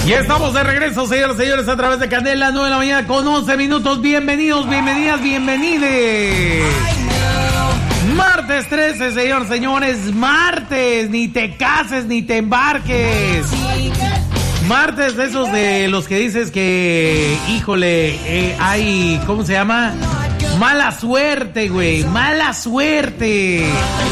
Ya estamos de regreso, señoras y señores, a través de Candela, 9 de la mañana con 11 minutos. Bienvenidos, bienvenidas, bienvenides. Martes 13, señores, martes. Ni te cases, ni te embarques. Martes de esos de los que dices que, híjole, hay, ¿cómo se llama? Mala suerte, güey, mala suerte.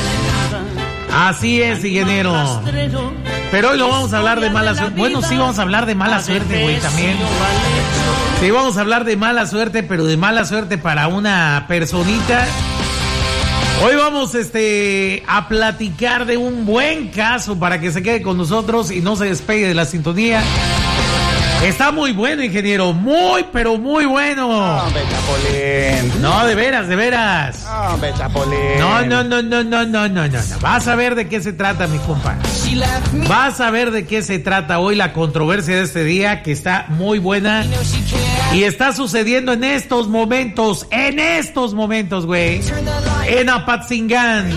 Así es, ingeniero. Pero hoy no vamos a hablar de mala suerte. Bueno, sí vamos a hablar de mala suerte, güey, también. Sí vamos a hablar de mala suerte, pero de mala suerte para una personita. Hoy vamos a platicar de un buen caso para que se quede con nosotros y no se despegue de la sintonía. Está muy bueno, ingeniero, muy, pero muy bueno. No, Chapolín. No, de veras. No, Chapolín. No. Vas a ver de qué se trata, mi compa. Vas a ver de qué se trata hoy la controversia de este día, que está muy buena. Y está sucediendo en estos momentos, güey. En Apatzingán.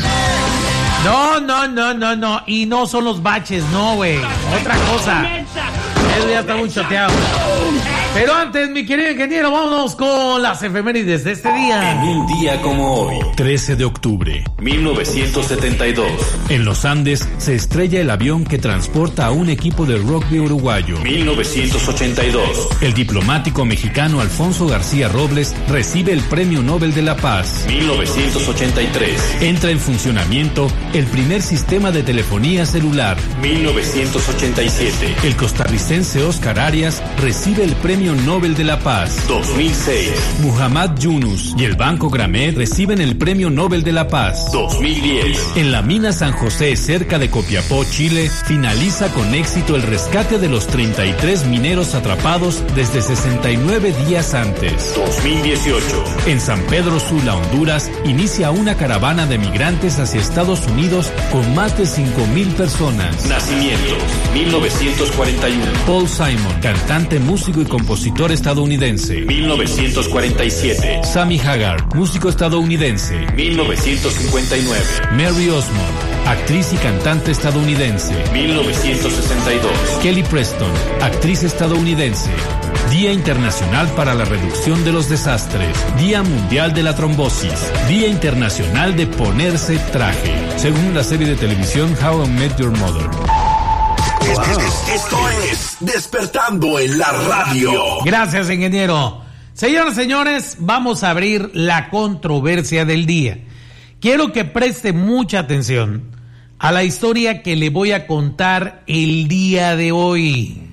No. Y no son los baches, no, güey. Otra cosa. Eso ya está muy choteado. Pero antes, mi querido ingeniero, vámonos con las efemérides de este día. En un día como hoy, 13 de octubre, 1972, en los Andes se estrella el avión que transporta a un equipo de rugby uruguayo. 1982, el diplomático mexicano Alfonso García Robles recibe el Premio Nobel de la Paz. 1983, entra en funcionamiento el primer sistema de telefonía celular. 1987, el costarricense Oscar Arias recibe el Premio Nobel de la Paz. 2006, Muhammad Yunus y el Banco Gramet reciben el Premio Nobel de la Paz. 2010, en la mina San José, cerca de Copiapó, Chile, finaliza con éxito el rescate de los 33 mineros atrapados desde 69 días antes. 2018, en San Pedro Sula, Honduras, inicia una caravana de migrantes hacia Estados Unidos con más de 5,000 personas. Nacimientos, 1941, Paul Simon, cantante, músico y compositor estadounidense. 1947, Sammy Hagar, músico estadounidense. 1959, Mary Osmond, actriz y cantante estadounidense. 1962, Kelly Preston, actriz estadounidense. Día Internacional para la Reducción de los Desastres. Día Mundial de la Trombosis. Día Internacional de Ponerse Traje. Según la serie de televisión How I Met Your Mother. Esto es Despertando en la Radio. Gracias, ingeniero. Señoras y señores, vamos a abrir la controversia del día. Quiero que preste mucha atención a la historia que le voy a contar el día de hoy.